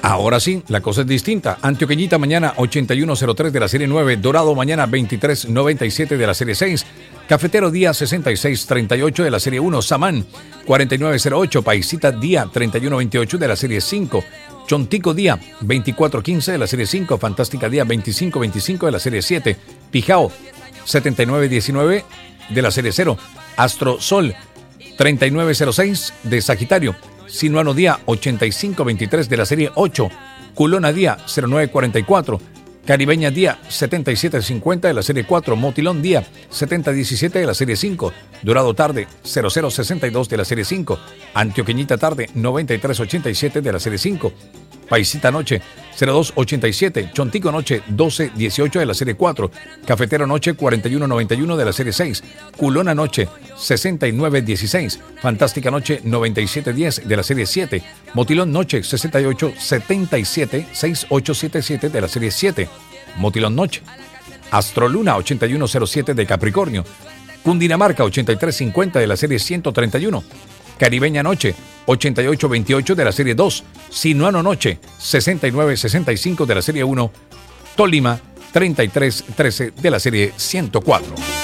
Ahora sí, la cosa es distinta. Antioqueñita mañana 8103 de la serie 9, Dorado mañana 2397 de la serie 6, Cafetero día 6638 de la serie 1, Samán 4908, Paisita día 3128 de la serie 5, Chontico día 2415 de la serie 5, Fantástica día 2525 de la serie 7, Pijao 7919 de la serie 0, Astro Sol 3906 de Sagitario, Sinuano día 8523 de la serie 8, Culona día 0944, Caribeña día 7750 de la serie 4, Motilón día 7017 de la serie 5, Dorado tarde 0062 de la serie 5, Antioqueñita tarde 9387 de la serie 5, Paisita noche 0287, Chontico noche 1218 de la serie 4, Cafetero noche 4191 de la serie 6, Culona noche 6916, Fantástica noche 9710 de la serie 7, Motilón noche 6877 6877 de la serie 7, Motilón noche, Astroluna 8107 de Capricornio, Cundinamarca 8350 de la serie 131, Caribeña noche 8828 de la serie 2, Sinuano noche 6965 de la serie 1, Tolima 3313 de la serie 104.